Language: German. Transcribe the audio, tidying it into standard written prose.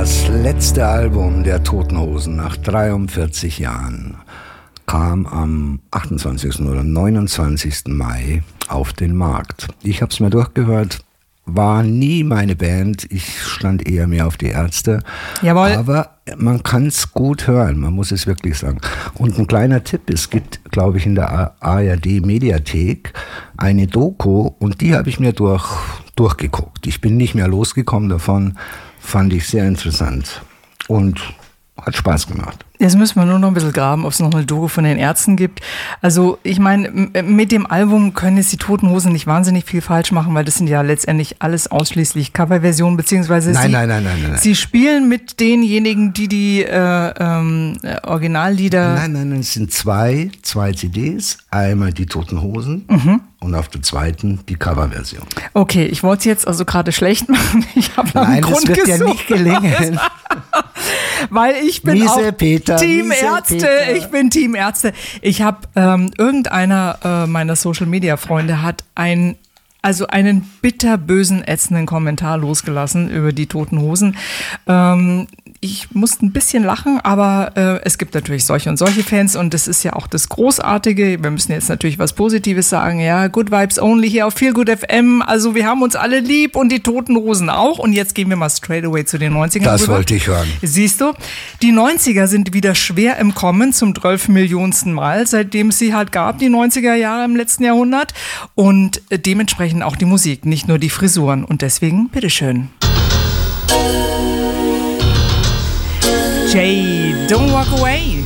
Das letzte Album der Toten Hosen nach 43 Jahren kam am 28. oder 29. Mai auf den Markt. Ich habe es mir durchgehört, war nie meine Band, ich stand eher mehr auf die Ärzte. Jawohl. Aber man kann es gut hören, man muss es wirklich sagen. Und ein kleiner Tipp, es gibt, glaube ich, in der ARD-Mediathek eine Doku und die habe ich mir durchgeguckt. Ich bin nicht mehr losgekommen davon, fand ich sehr interessant und hat Spaß gemacht. Jetzt müssen wir nur noch ein bisschen graben, ob es noch eine Doku von den Ärzten gibt. Also ich meine, mit dem Album können jetzt die Toten Hosen nicht wahnsinnig viel falsch machen, weil das sind ja letztendlich alles ausschließlich Coverversionen, beziehungsweise Nein. Sie spielen mit denjenigen, die Originallieder... Nein, es sind zwei CDs. Einmal die Toten Hosen und auf der zweiten die Coverversion. Okay, ich wollte es jetzt also gerade schlecht machen. Ich habe einen Grund das wird gesucht. ja nicht gelingen. Weil ich bin Miese auch Peter, Team miese Ärzte. Peter. Ich bin Team Ärzte. Ich habe irgendeiner meiner Social Media Freunde hat einen bitterbösen, ätzenden Kommentar losgelassen über die Toten Hosen. Ich musste ein bisschen lachen, aber es gibt natürlich solche und solche Fans und das ist ja auch das Großartige. Wir müssen jetzt natürlich was Positives sagen. Ja, Good Vibes Only hier auf Feel Good FM. Also wir haben uns alle lieb und die Toten Hosen auch. Und jetzt gehen wir mal straight away zu den 90ern Das rüber. wollte ich hören. Siehst du, die 90er sind wieder schwer im Kommen zum 12 Millionsten Mal, seitdem es sie halt gab, die 90er Jahre im letzten Jahrhundert. Und dementsprechend auch die Musik, nicht nur die Frisuren. Und deswegen, bitteschön. Jay, Don't Walk Away.